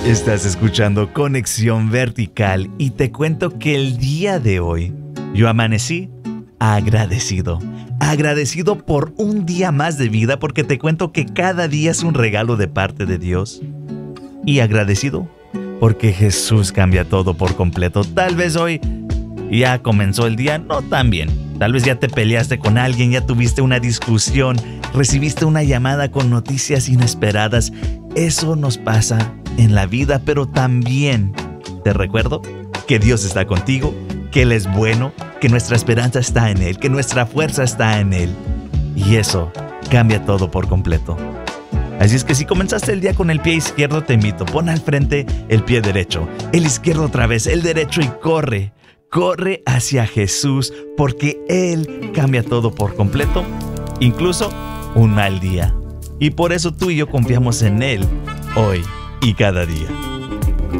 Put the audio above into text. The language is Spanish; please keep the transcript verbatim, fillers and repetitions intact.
Estás escuchando Conexión Vertical y te cuento que el día de hoy yo amanecí agradecido. Agradecido por un día más de vida, porque te cuento que cada día es un regalo de parte de Dios. Y agradecido porque Jesús cambia todo por completo. Tal vez hoy ya comenzó el día no tan bien. Tal vez ya te peleaste con alguien, ya tuviste una discusión, recibiste una llamada con noticias inesperadas. Eso nos pasa en la vida, pero también te recuerdo que Dios está contigo, que Él es bueno, que nuestra esperanza está en Él, que nuestra fuerza está en Él. Y eso cambia todo por completo. Así es que si comenzaste el día con el pie izquierdo, te invito, pon al frente el pie derecho, el izquierdo otra vez, el derecho y corre. Corre hacia Jesús, porque Él cambia todo por completo, incluso un mal día. Y por eso tú y yo confiamos en Él hoy y cada día.